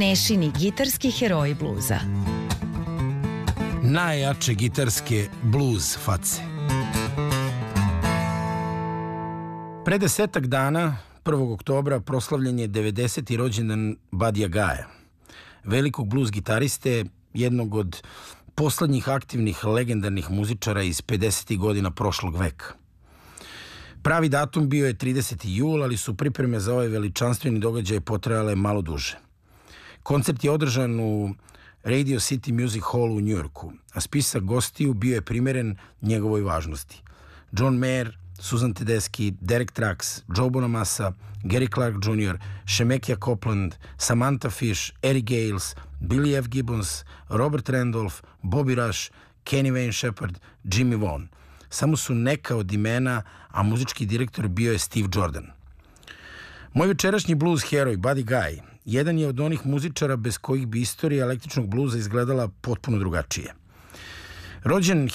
Nešini gitarski heroji bluza. Najjače gitarske blues face. Pre 10 dana, 1. oktobra, proslavljen je 90. rođendan Buddya Guyea, velikog blues gitariste, jednog od poslednjih aktivnih legendarnih muzičara iz 50. godina prošlog veka. Pravi datum bio je 30. jul, ali su pripreme za ovaj veličanstveni događaj potrajale malo duže. Koncert je održan u Radio City Music Hall u Njujorku, a spisak gostiju bio je primeren njegovoj važnosti. John Mayer, Susan Tedeschi, Derek Trucks, Joe Bonamassa, Gary Clark Jr., Shemekia Copeland, Samantha Fish, Eric Gales, Billy F. Gibbons, Robert Randolph, Bobby Rush, Kenny Wayne Shepherd, Jimmy Vaughan. Samo su neka od imena, a muzički direktor bio je Steve Jordan. Moj večerašnji blues heroj, Buddy Guy, jedan je od onih muzičara bez kojih bi istorija električnog bluza izgledala potpuno drugačije. Rođen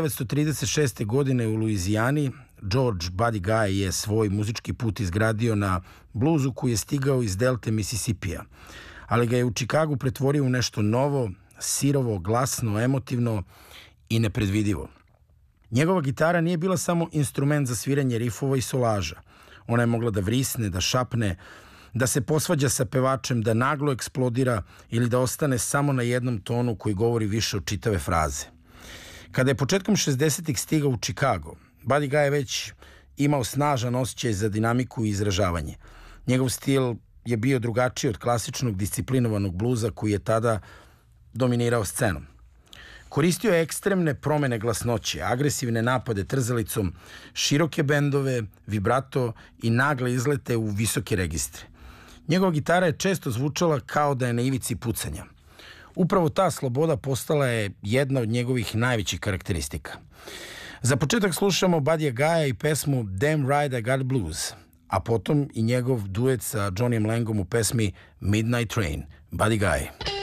1936. godine u Luizijani, George Buddy Guy je svoj muzički put izgradio na bluzu koji je stigao iz delte Mississippija, ali ga je u Čikagu pretvorio u nešto novo, sirovo, glasno, emotivno i nepredvidivo. Njegova gitara nije bila samo instrument za sviranje rifova i solaža. Ona je mogla da vrisne, da šapne, da se posvađa sa pevačem, da naglo eksplodira ili da ostane samo na jednom tonu koji govori više od čitave fraze. Kada je početkom 60-ih stigao u Čikago, Buddy Guy je već imao snažan osjećaj za dinamiku i izražavanje. Njegov stil je bio drugačiji od klasičnog disciplinovanog bluza koji je tada dominirao scenom. Koristio je ekstremne promene glasnoće, agresivne napade trzalicom, široke bendove, vibrato i nagle izlete u visoke registre. Njegova gitara je često zvučala kao da je na ivici pucanja. Upravo ta sloboda postala je jedna od njegovih najvećih karakteristika. Za početak slušamo Buddya Guyea i pesmu Damn Right I Got Blues, a potom i njegov duet sa Johnnyem Langom u pesmi Midnight Train. Buddy Guy.